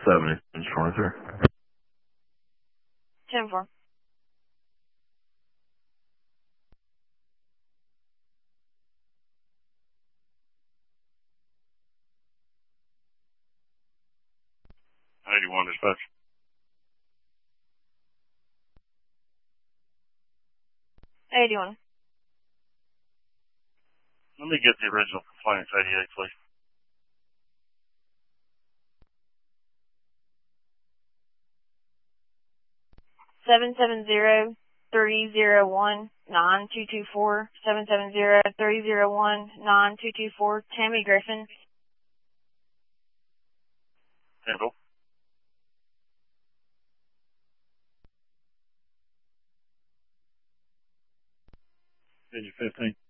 7 insurance, sir. 10-4. Dispatch. 81. Let me get the original complaints, 88, please. Seven 770-301-9224. 770-301-9224. Tammy Griffin. Handle. Page 15.